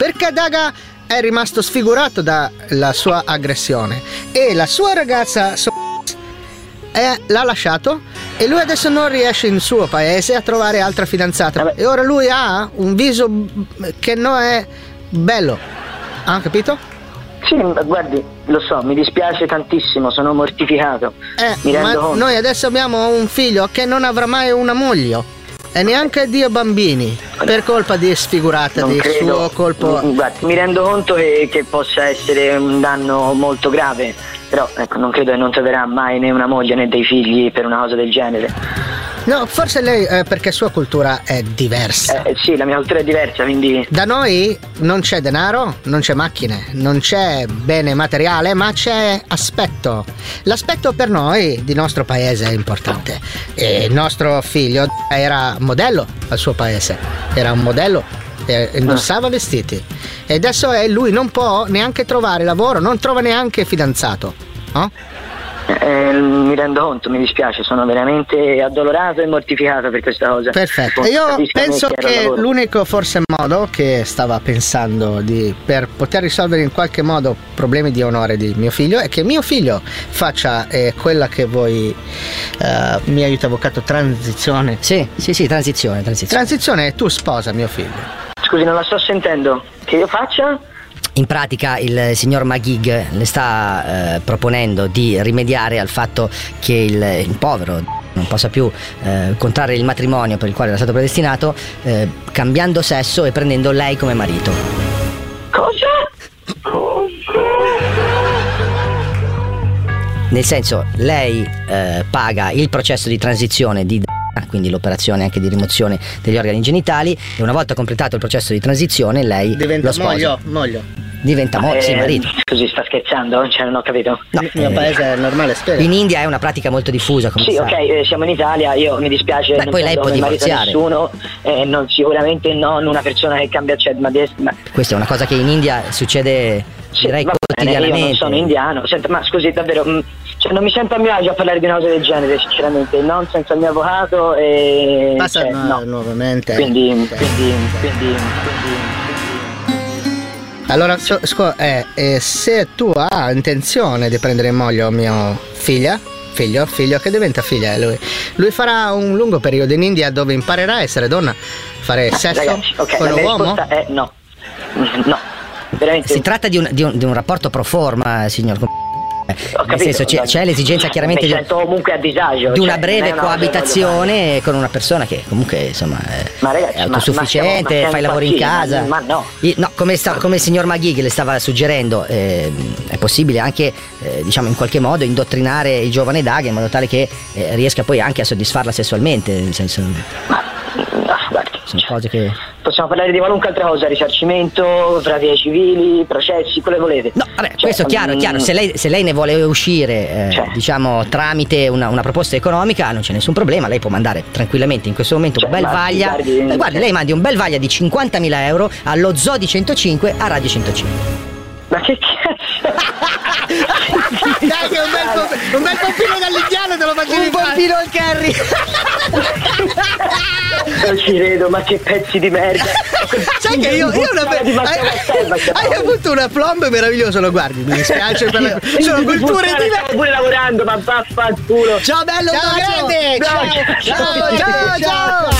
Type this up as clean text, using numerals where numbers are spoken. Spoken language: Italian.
perché Daga è rimasto sfigurato dalla sua aggressione e la sua ragazza l'ha lasciato e lui adesso non riesce in suo paese a trovare altra fidanzata e ora lui ha un viso che non è bello, capito? Sì, guardi, lo so, mi dispiace tantissimo, sono mortificato. Mi rendo conto. Noi adesso abbiamo un figlio che non avrà mai una moglie e neanche Dio bambini per colpa di sfigurata di suo colpo. Guardi, mi rendo conto che possa essere un danno molto grave, però ecco, non credo che non troverà mai né una moglie né dei figli per una cosa del genere. No, forse lei perché sua cultura è diversa. Sì, la mia cultura è diversa, quindi. Da noi non c'è denaro, non c'è macchine, non c'è bene materiale, ma c'è aspetto. L'aspetto per noi di nostro paese è importante. E il nostro figlio era modello al suo paese, era un modello, indossava vestiti. E adesso lui non può neanche trovare lavoro, non trova neanche fidanzato, no? Mi rendo conto, mi dispiace, sono veramente addolorato e mortificato per questa cosa. Perfetto, io penso che l'unico forse modo che stava pensando per poter risolvere in qualche modo problemi di onore di mio figlio è che mio figlio faccia quella che voi mi aiuta avvocato, transizione. Sì, transizione. Transizione e tu sposa mio figlio. Scusi, non la sto sentendo. Che io faccia? In pratica il signor Magig le sta proponendo di rimediare al fatto che il povero non possa più contrarre il matrimonio per il quale era stato predestinato, cambiando sesso e prendendo lei come marito. Cosa? Nel senso, lei paga il processo di transizione di quindi l'operazione anche di rimozione degli organi genitali, e una volta completato il processo di transizione lei lo sposa. Moglio. Diventa marito. Scusi, sta scherzando? Cioè, non ho capito. No, il mio paese è normale, spero. In India è una pratica molto diffusa, come sì, ok, siamo in Italia, io mi dispiace. Beh, poi lei può divorziare. Nessuno, sicuramente non una persona che cambia ma questa è una cosa che in India succede, direi, quotidianamente. Io non sono indiano. Senta, ma scusi, davvero, non mi sento a mio agio a parlare di una cosa del genere, sinceramente, non senza il mio avvocato e. Passa nuovamente. Quindi. Allora, se tu hai intenzione di prendere in moglie mio figlio che diventa figlia, lui farà un lungo periodo in India dove imparerà a essere donna, fare sesso. Ragazzi, con un uomo. No, veramente. Si tratta di un rapporto pro forma, signor. Nel senso, c'è l'esigenza chiaramente mi sento comunque a disagio, di una breve coabitazione con una persona che comunque insomma è autosufficiente, fa i lavori in casa. Ma no. Come il signor Maghi che le stava suggerendo, è possibile anche diciamo in qualche modo indottrinare il giovane Daga in modo tale che riesca poi anche a soddisfarla sessualmente, nel senso. Sono cose che. Possiamo parlare di qualunque altra cosa, risarcimento, pratique civili, processi, quello che volete. No, vabbè, questo è chiaro. Se lei ne vuole uscire, diciamo, tramite una proposta economica, non c'è nessun problema. Lei può mandare tranquillamente in questo momento un bel vaglia. Guardi, lei mandi un bel vaglia di 50.000 euro allo Zoo di 105 a Radio 105. Ma che cazzo? Dai, che un bel pompino dall'indiano te lo immagini. Un pompino al curry. Non ci credo, ma che pezzi di merda. Sai che io hai avuto una plomb meravigliosa, lo guardi, mi dispiace per la. Sono culture diverse. Sto pure lavorando, ma vaffanculo. Ciao bello, ciao grande. Ciao.